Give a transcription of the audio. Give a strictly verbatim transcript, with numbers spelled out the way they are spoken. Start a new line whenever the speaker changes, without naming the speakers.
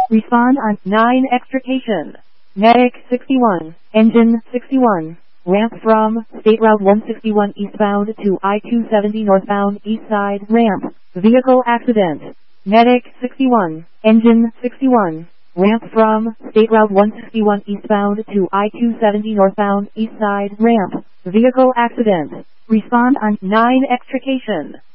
Respond on nine extrication. Medic sixty-one, engine sixty-one. Ramp from State Route one sixty-one eastbound to I two seventy northbound east side ramp. Vehicle accident. Medic sixty-one, engine sixty-one. Ramp from State Route one sixty-one eastbound to I two seventy northbound east side ramp. Vehicle accident. Respond on nine extrication.